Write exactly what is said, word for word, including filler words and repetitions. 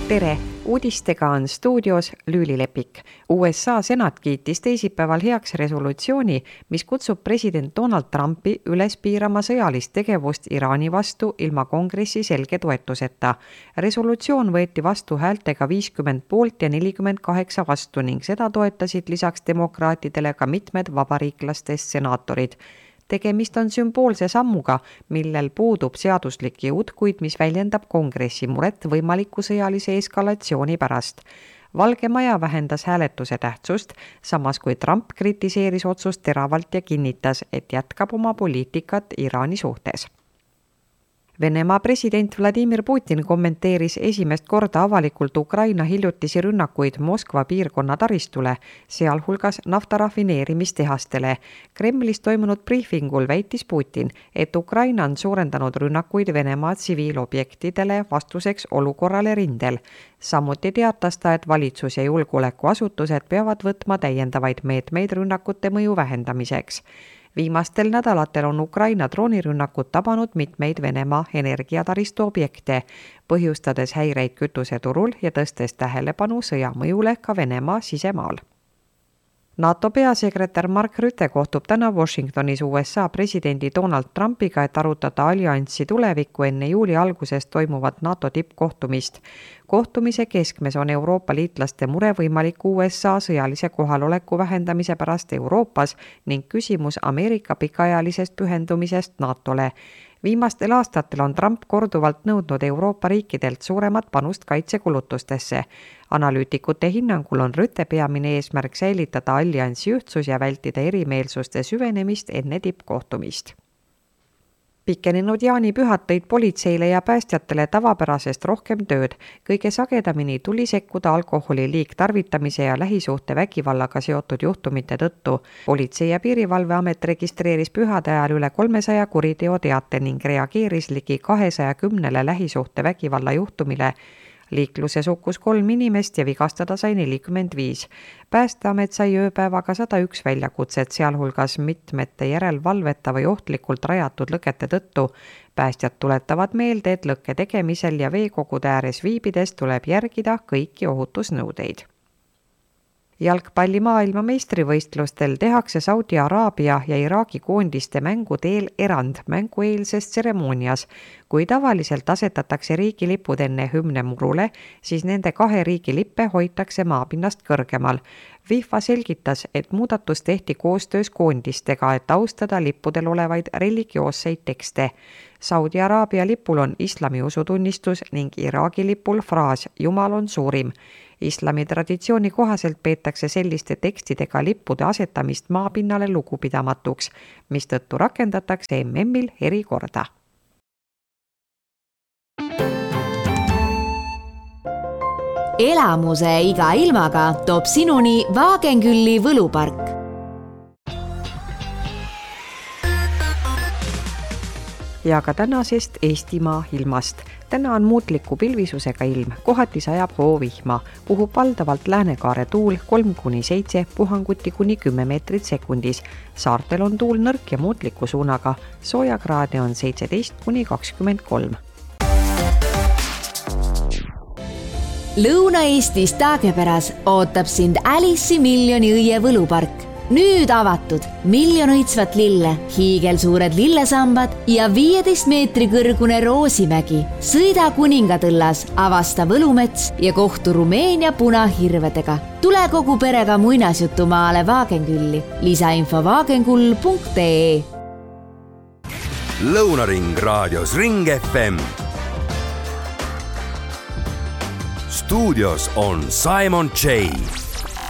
tere! Uudistega on stuudios Lüüli Lepik. U S A senat kiitis teisipäeval heaks resolutsiooni, mis kutsub president Donald Trumpi üles piirama sõjalist tegevust Iraani vastu ilma kongressi selge toetuseta. Resolutsioon võeti vastu häältega viiskümmend poolt ja nelikümmend kaheksa vastu ning seda toetasid lisaks demokraatidele ka mitmed vabariiklastest senaatorid. Tegemist on sümboolse sammuga, millel puudub seaduslik jõud, kuid mis väljendab kongressi muret võimaliku sõjalise eskalatsiooni pärast. Valge Maja vähendas hääletuse tähtsust, samas kui Trump kritiseeris otsust teravalt ja kinnitas, et jätkab oma poliitikat Iraani suhtes. Venemaa president Vladimir Putin kommenteeris esimest korda avalikult Ukraina hiljutisi rünnakuid Moskva piirkonna taristule, sealhulgas naftarafineerimistehastele. Kremlis toimunud briefingul väitis Putin, et Ukraina on suurendanud rünnakuid Venemaa tsiviilobjektidele vastuseks olukorrale rindel. Samuti teatas ta, et valitsus ja julgeolekuasutused peavad võtma täiendavaid meetmeid rünnakute mõju vähendamiseks. Viimastel nädalatel on Ukraina droonirünnakud tabanud mitmeid Venemaa energiataristu objekte, põhjustades häireid kütuseturul ja tõstes tähelepanu sõja mõjule ka Venemaa sisemaal. NATO peasekretär Mark Rutte kohtub täna Washingtonis U S A presidendi Donald Trumpiga, et arutada allianssi tulevikku enne juuli alguses toimuvat NATO tippkohtumist. Kohtumise keskmes on Euroopa liitlaste mure võimaliku U S A sõjalise kohaloleku vähendamise pärast Euroopas ning küsimus Ameerika pikaajalisest pühendumisest NATOle. Viimastel aastatel on Trump korduvalt nõudnud Euroopa riikidelt suuremat panust kaitsekulutustesse. Analüütikute hinnangul on Rutte peamine eesmärk säilitada alliansi ühtsus ja vältida erimeelsuste süvenemist enne tippkohtumist. Pikenenud jaanipühad tõid politseile ja päästjatele tavapärasest rohkem tööd. Kõige sagedamini tuli sekkuda alkoholi liigtarvitamise ja lähisuhte vägivallaga seotud juhtumite tõttu. Politsei- ja piirivalveamet registreeris pühade ajal üle kolmesaja kuriteoteate ning reageeris ligi kahesaja kümnele lähisuhte vägivalla juhtumile. Liikluses hukkus kolm inimest ja vigastada sai nelikümmend viis. Päästeamet sai ööpäevaga sada üks väljakutset, sealhulgas mitmete järelvalveta või ohtlikult rajatud lõkete tõttu. Päästjad tuletavad meelde, et lõkke tegemisel ja veekogude ääres viibides tuleb järgida kõiki ohutusnõudeid. Jalgpalli maailma meistrivõistlustel tehakse Saudi Araabia ja Iraagi koondiste mänguteel erand mängueelses tseremoonias. Kui tavaliselt asetatakse riigilipud enne hümne murule, siis nende kahe riigilippe hoitakse maapinnast kõrgemal. FIFA selgitas, et muudatus tehti koostöös koondistega, et austada lippudel olevaid religioosseid tekste. Saudi Araabia lipul on islami usutunnistus ning Iraagi lipul fraas "Jumal on suurim". Islami traditsiooni kohaselt peetakse selliste tekstidega lippude asetamist maapinnale lugupidamatuks, mistõttu rakendatakse M M-il erikorda. Elamuse iga ilmaga toob sinuni Wagenkülli võlupark. Ja ka tänasest Eestimaa ilmast. Täna on muutliku pilvisusega ilm, kohati sajab hoovihma, puhub valdavalt läänekaare tuul kolm kuni seitse, puhanguti kuni kümme meetrit sekundis. Saartel on tuul nõrk ja muutliku suunaga, soojakraade on seitseteist kuni kakskümmend kolm. Lõuna-Eestis Taageperas ootab sind Alice'i miljoni õie võlupark. Nüüd avatud miljon õitsvat lille, hiigelsuured lillesambad ja viieteist meetri kõrgune Roosimägi. Sõida Kuningatõllas, avasta Võlumets ja kohtu Rumeenia punahirvedega. Tule kogu perega muinasjutumaale Wagenkülli. Lisainfo wagenkull punkt ee. Lõunaring raadios Ring F M. Stuudios on Simon J.